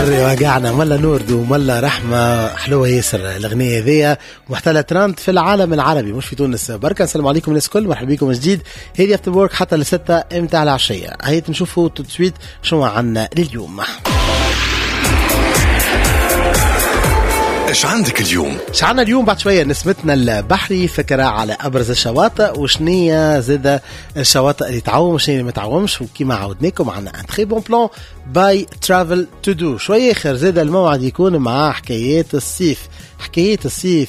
دري وقعنا ملا نوردو ملا رحمة حلوة ياسر الأغنية ذي محتلة ترند في العالم العربي مش في تونس. بركة السلام عليكم الناس الكل، مرحبا بكم جديد. هذه افتر وورك حتى لستة امتى العشية. هيا نشوفوا تسويت شو عنا لليوم. ايش عندك اليوم؟ ايش عنا اليوم؟ بعد شويه نسمتنا البحري، فكره على ابرز الشواطئ وشنية زاده الشواطئ اللي تعوم وشنية اللي ما تعومش، وكيما عودناكم عنا ان تري بون بلان باي ترافل تو دو. شويه خير زاده الموعد يكون مع حكايات الصيف. حكايات الصيف